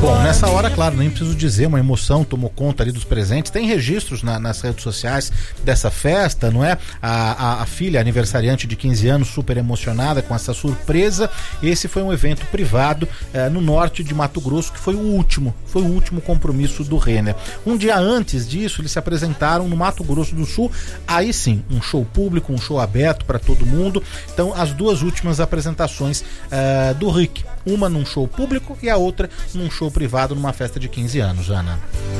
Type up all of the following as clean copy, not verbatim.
Bom, nessa hora, claro, nem preciso dizer, uma emoção tomou conta ali dos presentes. Tem registros nas redes sociais dessa festa, não é? A filha aniversariante de 15 anos, super emocionada com essa surpresa. Esse foi um evento privado no norte de Mato Grosso, que foi o último compromisso do Renner. Um dia antes disso, eles se apresentaram no Mato Grosso do Sul. Aí sim, um show público, um show aberto para todo mundo. Então, as duas últimas apresentações do Rick, uma num show público e a outra num show privado numa festa de 15 anos, Ana.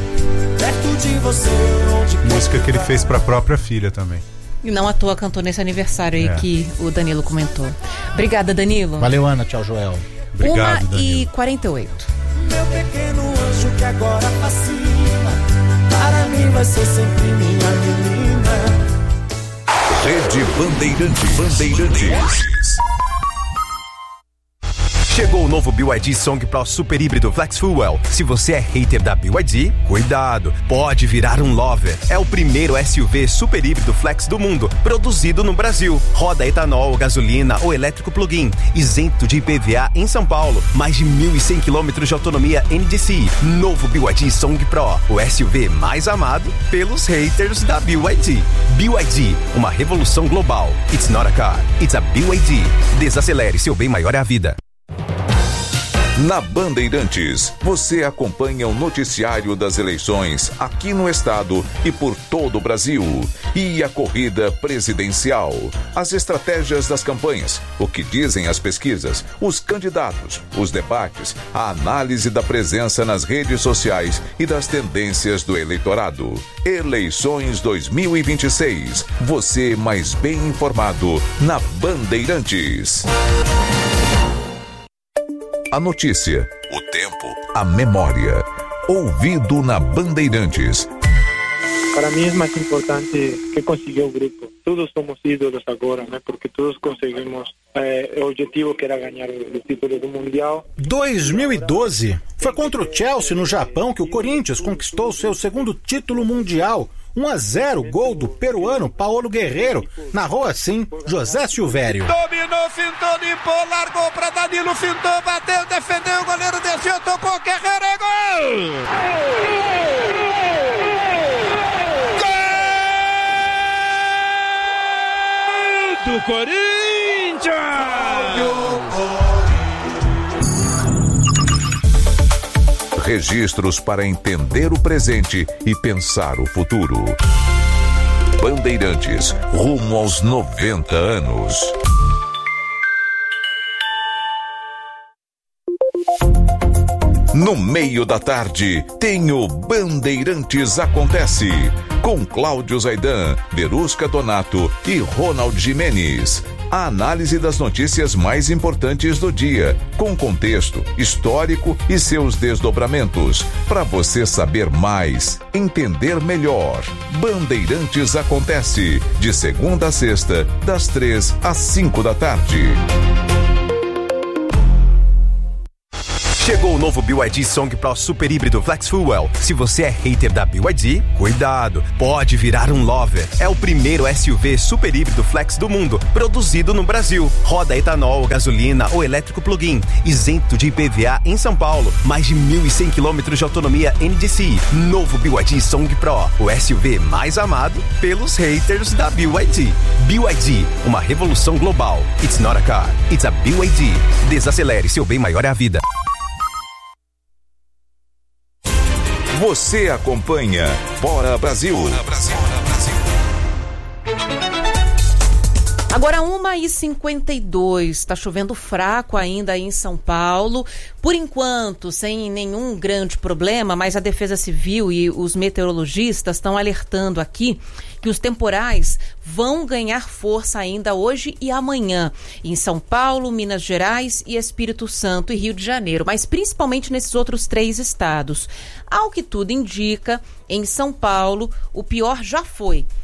Música que ele fez para a própria filha também. E não à toa cantou nesse aniversário aí que o Danilo comentou. Obrigada, Danilo. Valeu, Ana. Tchau, Joel. Obrigado, Danilo. 1h48. Meu pequeno anjo que agora fascina, para mim vai ser sempre minha menina. Rede Bandeirantes. Chegou o novo BYD Song Pro Super Híbrido Flex Fuel. Se você é hater da BYD, cuidado, pode virar um lover. É o primeiro SUV super híbrido flex do mundo, produzido no Brasil. Roda etanol, gasolina ou elétrico plug-in, isento de IPVA em São Paulo. Mais de 1.100 km de autonomia NDCi. Novo BYD Song Pro, o SUV mais amado pelos haters da BYD. BYD, uma revolução global. It's not a car, it's a BYD. Desacelere, seu bem maior é a vida. Na Bandeirantes, você acompanha o noticiário das eleições aqui no estado e por todo o Brasil. E a corrida presidencial, as estratégias das campanhas, o que dizem as pesquisas, os candidatos, os debates, a análise da presença nas redes sociais e das tendências do eleitorado. Eleições 2026. Você mais bem informado na Bandeirantes. A notícia, o tempo, a memória. Ouvido na Bandeirantes. Para mim é mais importante que conseguir o grupo. Todos somos ídolos agora, né? Porque todos conseguimos o objetivo que era ganhar o título do Mundial. 2012 foi contra o Chelsea no Japão que o Corinthians conquistou seu segundo título mundial. 1-0, gol do peruano Paulo Guerreiro. Narrou assim José Silvério. Dominou, fintou, limpou, largou pra Danilo, fintou, bateu, defendeu, o goleiro desceu, tocou, Guerreiro, é gol! Gol do Corinthians! Registros para entender o presente e pensar o futuro. Bandeirantes, rumo aos 90 anos. No meio da tarde, tem o Bandeirantes Acontece, com Cláudio Zaidan, Verusca Donato e Ronald Gimenez. A análise das notícias mais importantes do dia, com contexto histórico e seus desdobramentos, para você saber mais, entender melhor. Bandeirantes Acontece, de segunda a sexta, das 3 às 5 da tarde. Chegou o novo BYD Song Pro Super Híbrido Flex Fuel. Se você é hater da BYD, cuidado, pode virar um lover. É o primeiro SUV super híbrido flex do mundo, produzido no Brasil. Roda etanol, gasolina ou elétrico plug-in, isento de IPVA em São Paulo. Mais de 1.100 km de autonomia NDCi. Novo BYD Song Pro, o SUV mais amado pelos haters da BYD. BYD, uma revolução global. It's not a car, it's a BYD. Desacelere, seu bem maior é a vida. Você acompanha Bora Brasil. Agora 1h52, está chovendo fraco ainda em São Paulo, por enquanto sem nenhum grande problema, mas a Defesa Civil e os meteorologistas estão alertando aqui que os temporais vão ganhar força ainda hoje e amanhã em São Paulo, Minas Gerais e Espírito Santo e Rio de Janeiro, mas principalmente nesses outros 3 estados. Ao que tudo indica, em São Paulo, o pior já foi.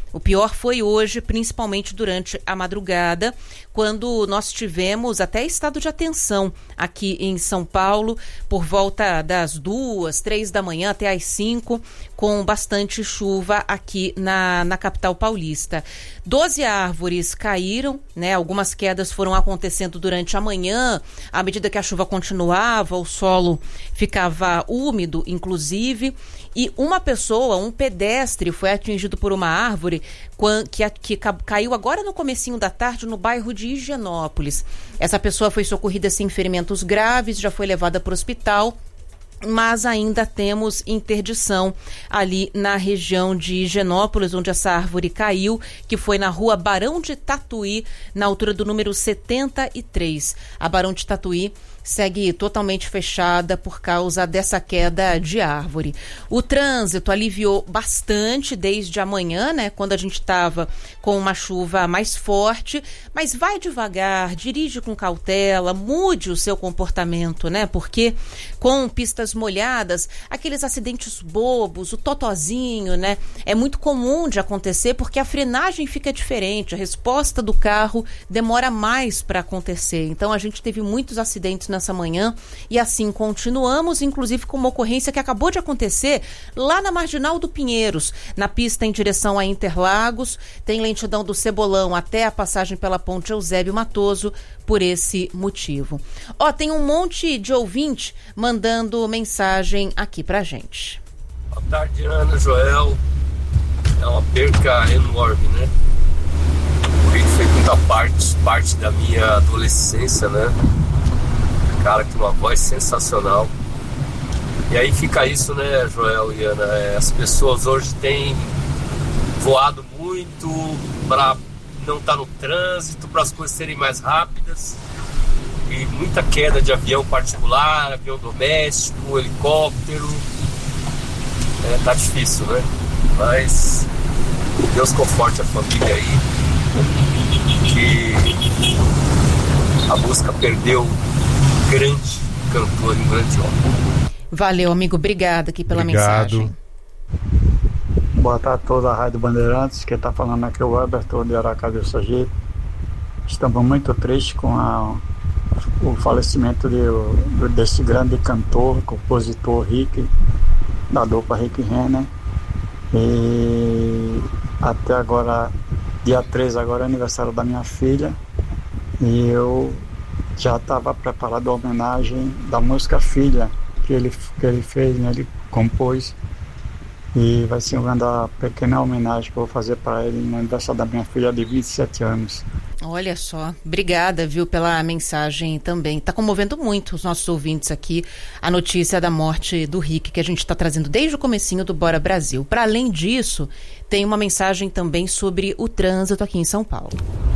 O pior foi hoje, principalmente durante a madrugada, quando nós tivemos até estado de atenção aqui em São Paulo, por volta das 2, 3 da manhã até as 5, com bastante chuva aqui na capital paulista. 12 árvores caíram, né? Algumas quedas foram acontecendo durante a manhã, à medida que a chuva continuava, o solo ficava úmido, inclusive, e uma pessoa, um pedestre, foi atingido por uma árvore que caiu agora no comecinho da tarde no bairro de Higienópolis. Essa pessoa foi socorrida sem ferimentos graves, já foi levada para o hospital, mas ainda temos interdição ali na região de Higienópolis, onde essa árvore caiu, que foi na rua Barão de Tatuí, na altura do número 73. A Barão de Tatuí segue totalmente fechada por causa dessa queda de árvore. O trânsito aliviou bastante desde amanhã, né, quando a gente estava com uma chuva mais forte, mas vai devagar, dirige com cautela, mude o seu comportamento, né, porque com pistas molhadas, aqueles acidentes bobos, o totozinho, né, é muito comum de acontecer porque a frenagem fica diferente, a resposta do carro demora mais para acontecer. Então a gente teve muitos acidentes nessa manhã e assim continuamos, inclusive com uma ocorrência que acabou de acontecer lá na Marginal do Pinheiros, na pista em direção a Interlagos. Tem lentidão do Cebolão até a passagem pela Ponte Eusébio Matoso por esse motivo. Tem um monte de ouvinte mandando mensagem aqui pra gente. Boa tarde, Ana, Joel. É uma perca enorme, né? O Rick foi muita parte da minha adolescência, né? Cara que tem uma voz sensacional. E aí fica isso, né, Joel e Ana? As pessoas hoje têm voado muito para não estar no trânsito, para as coisas serem mais rápidas. E muita queda de avião particular, avião doméstico, helicóptero. Tá difícil, né? Mas Deus conforte a família aí. Que a música perdeu um grande cantor e um grande homem. Valeu, amigo. Obrigada aqui pela mensagem. Boa tarde a toda a Rádio Bandeirantes. Quem está falando aqui é o Everton de Aracaju, Sergipe. Estamos muito tristes com o falecimento desse grande cantor, compositor Rick, da dupla Rick Renner. E até agora, dia 3, agora é aniversário da minha filha. E eu já estava preparado a homenagem da música Filha, que ele fez, né? Ele compôs. E vai ser uma pequena homenagem que eu vou fazer para ele no aniversário da minha filha de 27 anos. Olha só, obrigada, viu, pela mensagem também. Está comovendo muito os nossos ouvintes aqui a notícia da morte do Rick, que a gente está trazendo desde o comecinho do Bora Brasil. Para além disso, tem uma mensagem também sobre o trânsito aqui em São Paulo.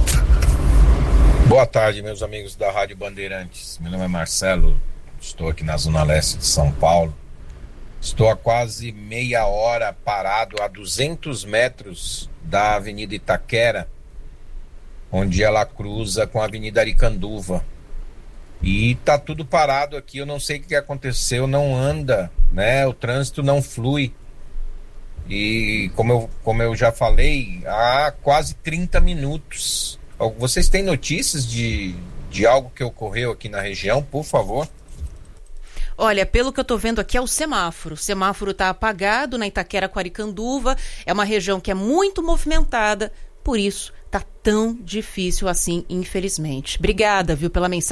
Boa tarde, meus amigos da Rádio Bandeirantes. Meu nome é Marcelo, estou aqui na Zona Leste de São Paulo. Estou há quase meia hora parado a 200 metros da Avenida Itaquera, onde ela cruza com a Avenida Aricanduva. E tá tudo parado aqui, eu não sei o que aconteceu, não anda, né? O trânsito não flui. E como eu já falei, há quase 30 minutos. Vocês têm notícias de algo que ocorreu aqui na região, por favor? Olha, pelo que eu tô vendo aqui é o semáforo. O semáforo tá apagado na Itaquera com Aricanduva. É uma região que é muito movimentada, por isso tá tão difícil assim, infelizmente. Obrigada, viu, pela mensagem.